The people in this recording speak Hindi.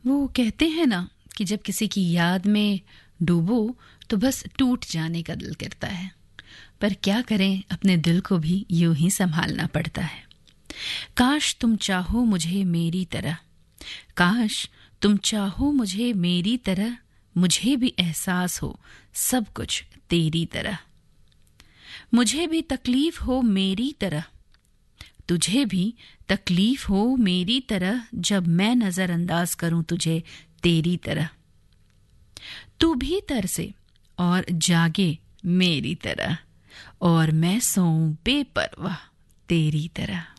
वो कहते हैं ना कि जब किसी की याद में डूबो तो बस टूट जाने का दिल करता है, पर क्या करें, अपने दिल को भी यूं ही संभालना पड़ता है। काश तुम चाहो मुझे मेरी तरह, काश तुम चाहो मुझे मेरी तरह, मुझे भी एहसास हो सब कुछ तेरी तरह, मुझे भी तकलीफ हो मेरी तरह, तुझे भी तकलीफ हो मेरी तरह, जब मैं नजरअंदाज करूं तुझे तेरी तरह, तू भी तरसे और जागे मेरी तरह, और मैं सोऊं बेपरवाह तेरी तरह।